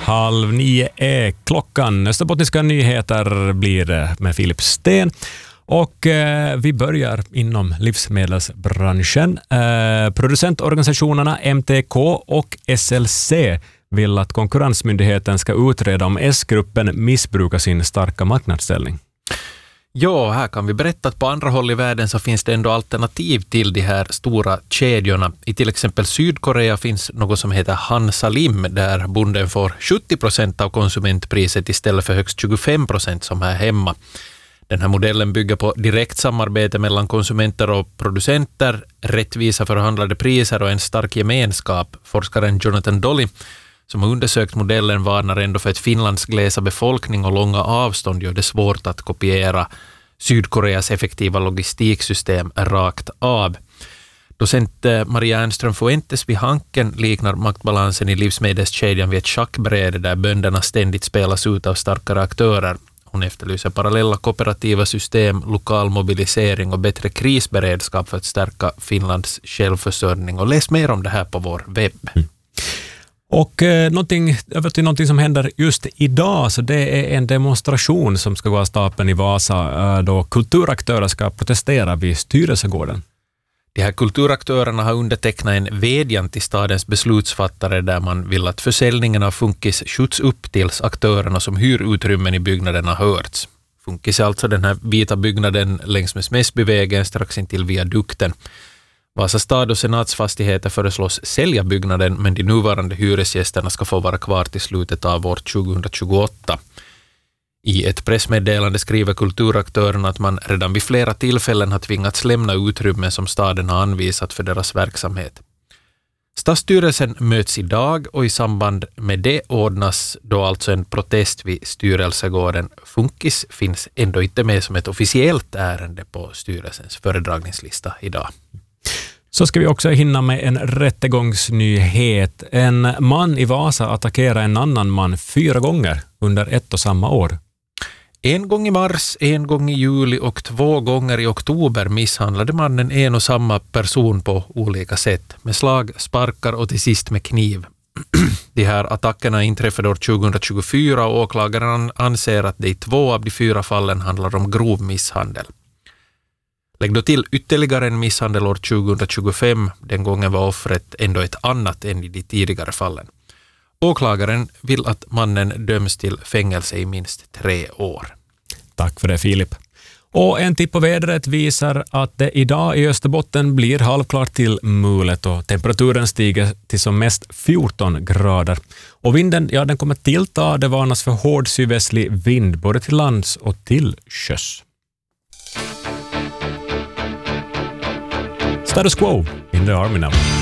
8:30 är klockan. Österbottniska nyheter blir det med Filip Sten. Och vi börjar inom livsmedelsbranschen. Producentorganisationerna MTK och SLC vill att Konkurrensmyndigheten ska utreda om S-gruppen missbrukar sin starka marknadsställning. Ja, här kan vi berätta att på andra håll i världen så finns det ändå alternativ till de här stora kedjorna. I till exempel Sydkorea finns något som heter Hansalim där bonden får 70% av konsumentpriset istället för högst 25% som här hemma. Den här modellen bygger på direkt samarbete mellan konsumenter och producenter, rättvisa förhandlade priser och en stark gemenskap. Forskaren Jonathan Dolly som har undersökt modellen varnar ändå för att Finlands glesa befolkning och långa avstånd gör det svårt att kopiera Sydkoreas effektiva logistiksystem rakt av. Docent Maria Ernström Fuentes vid Hanken liknar maktbalansen i livsmedelskedjan vid ett schackbräde där bönderna ständigt spelas ut av starkare aktörer. Hon efterlyser parallella kooperativa system, lokal mobilisering och bättre krisberedskap för att stärka Finlands självförsörjning. Och läs mer om det här på vår webb. Och någonting som händer just idag, så det är en demonstration som ska gå av stapeln i Vasa då kulturaktörer ska protestera vid styrelsegården. De här kulturaktörerna har undertecknat en vädjan till stadens beslutsfattare där man vill att försäljningen av Funkis skjuts upp tills aktörerna som hyr utrymmen i byggnaden har hörts. Funkis är alltså den här vita byggnaden längs med Smäsbyvägen strax in till viadukten. Vasa stad och senatsfastigheter föreslås sälja byggnaden men de nuvarande hyresgästerna ska få vara kvar till slutet av år 2028. I ett pressmeddelande skriver kulturaktörerna att man redan vid flera tillfällen har tvingats lämna utrymmen som staden har anvisat för deras verksamhet. Stadsstyrelsen möts idag och i samband med det ordnas då alltså en protest vid styrelsegården. Funkis finns ändå inte med som ett officiellt ärende på styrelsens föredragningslista idag. Så ska vi också hinna med en rättegångsnyhet. En man i Vasa attackerar en annan man 4 gånger under ett och samma år. En gång i mars, en gång i juli och 2 gånger i oktober misshandlade mannen en och samma person på olika sätt. Med slag, sparkar och till sist med kniv. De här attackerna inträffade år 2024 och åklagaren anser att det i 2 av de 4 fallen handlar om grov misshandel. Lägg då till ytterligare en misshandel år 2025. Den gången var offret ändå ett annat än i de tidigare fallen. Åklagaren vill att mannen döms till fängelse i minst 3 år. Tack för det, Filip. Och en tipp på vädret visar att det idag i Österbotten blir halvklart till mulet och temperaturen stiger till som mest 14 grader. Och vinden, ja, den kommer tillta. Det varnas för hård sydvästlig vind både till lands och till sjöss. Status quo in the army now.